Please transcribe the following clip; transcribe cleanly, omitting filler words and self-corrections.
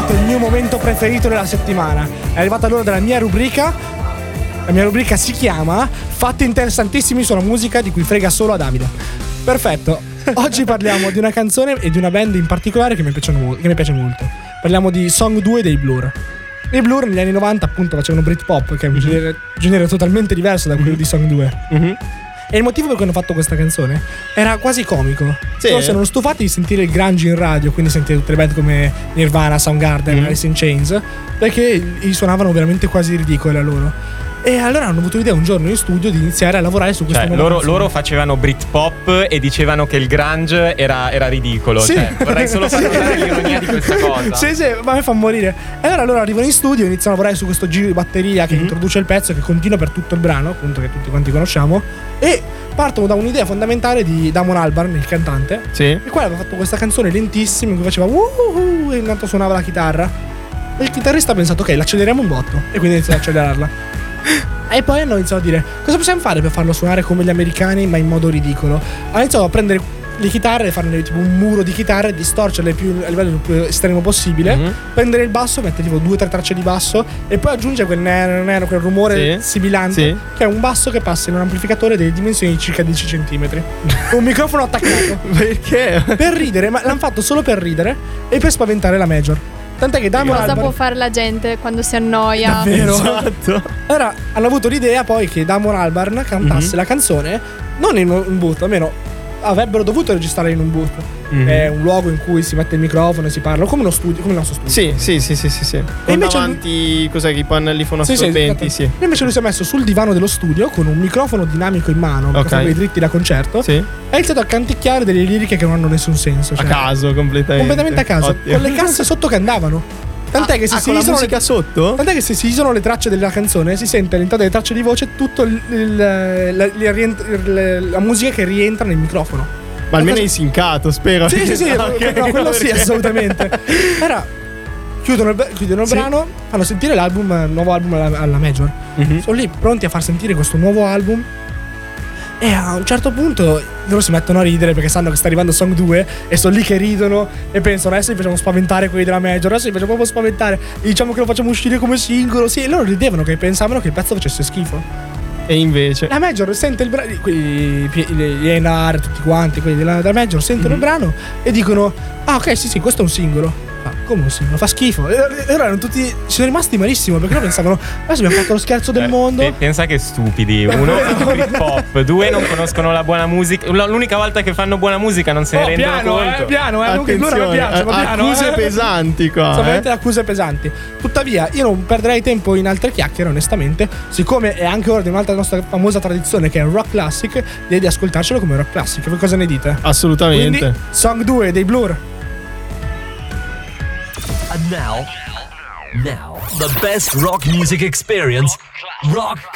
arrivato il mio momento preferito della settimana. È arrivata l'ora della mia rubrica. La mia rubrica si chiama Fatti interessantissimi sulla musica di cui frega solo a Davide. Perfetto. Oggi parliamo di una canzone e di una band in particolare che mi piace molto. Parliamo di Song 2 dei Blur. I Blur negli anni 90 appunto facevano Britpop, che è un genere totalmente diverso da quello di Song 2. E il motivo per cui hanno fatto questa canzone era quasi comico. Sì. Loro si erano stufati di sentire il grunge in radio, quindi sentire tutte le band come Nirvana, Soundgarden, Alice in Chains, perché gli suonavano veramente quasi ridicole a loro. E allora hanno avuto l'idea un giorno in studio di iniziare a lavorare su questa nuova canzone. Loro facevano Britpop e dicevano che il grunge era ridicolo. Sì. Cioè, vorrei solo far notare l'ironia di questa cosa. Sì, ma a me fa morire. E allora loro arrivano in studio e iniziano a lavorare su questo giro di batteria che introduce il pezzo, che continua per tutto il brano, appunto, che tutti quanti conosciamo. E partono da un'idea fondamentale di Damon Albarn, il cantante, il quale aveva fatto questa canzone lentissima in cui faceva e intanto suonava la chitarra. E il chitarrista ha pensato: ok, l'acceleriamo un botto. E quindi iniziano ad accelerarla. E poi hanno iniziato a dire: cosa possiamo fare per farlo suonare come gli americani ma in modo ridicolo? Hanno iniziato a prendere le chitarre e farne tipo un muro di chitarre e distorcerle a livello più estremo possibile, prendere il basso, mettere tipo 2 o 3 tracce di basso e poi aggiungere quel rumore sibilante, che è un basso che passa in un amplificatore delle dimensioni di circa 10 cm un microfono attaccato. Perché? Per ridere, ma l'hanno fatto solo per ridere e per spaventare la major. Tant'è che Damon Cosa Albarn, può fare la gente quando si annoia? davvero? Esatto. Allora hanno avuto l'idea poi che Damon Albarn cantasse la canzone non in un booth, almeno avrebbero dovuto registrare in un booth. È un luogo in cui si mette il microfono e si parla, come uno studio, come il nostro studio. Sì. E invece davanti, cos'è, i pannelli fonoassorbenti? E invece lui si è messo sul divano dello studio con un microfono dinamico in mano, un microfono dei dritti da concerto, e ha iniziato a canticchiare delle liriche che non hanno nessun senso, cioè, A caso, completamente a caso. Ottimo. Con le casse sotto che andavano. Tant'è che se si con la isolano musica sotto? Tant'è che se si isolano le tracce della canzone si sente all'interno delle tracce di voce tutto la musica che rientra nel microfono. Ma almeno è sincato, spero. Sì, Okay, no, quello sì, assolutamente. Allora chiudono il brano, fanno sentire il nuovo album alla major. Sono lì pronti a far sentire questo nuovo album. E a un certo punto loro si mettono a ridere perché sanno che sta arrivando Song 2 e sono lì che ridono e pensano: adesso li facciamo spaventare quelli della major, adesso li facciamo proprio spaventare e diciamo che lo facciamo uscire come singolo. Sì, e loro ridevano, che pensavano che il pezzo facesse schifo. E invece La major sente il brano, gli A&R, tutti quanti quelli della major sentono il brano e dicono: ah, ok, sì, questo è un singolo. Ma come un singolo? Fa schifo. E loro erano tutti, ci sono rimasti malissimo perché loro pensavano: adesso abbiamo fatto lo scherzo del mondo. Pensa che stupidi. Uno fa pop, 2 non conoscono la buona musica. L'unica volta che fanno buona musica non se ne rendono conto. Piano, loro mi piacciono, piano. Accuse pesanti qua. Sono veramente accuse pesanti. Tuttavia io non perderei tempo in altre chiacchiere, onestamente. Siccome è anche ora di un'altra nostra famosa tradizione che è il rock classic, direi di ascoltarcelo come rock classic. Voi cosa ne dite? Assolutamente. Quindi Song 2 dei Blur. And now, the best rock music experience, Rock